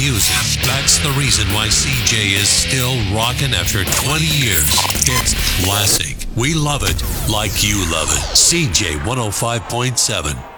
music. That's the reason why CJ is still rocking after 20 years. It's classic. We love it like you love it. CJ 105.7.